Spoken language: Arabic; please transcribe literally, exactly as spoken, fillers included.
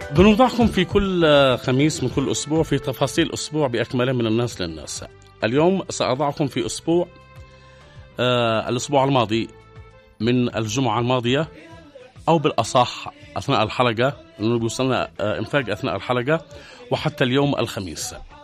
بنوضعكم في كل خميس من كل أسبوع في تفاصيل أسبوع بأكمله من الناس للناس. اليوم سأضعكم في أسبوع آه الأسبوع الماضي من الجمعة الماضية، أو بالأصح أثناء الحلقة، لأنه بيوصلنا آه إنفاق أثناء الحلقة، وحتى اليوم الخميس.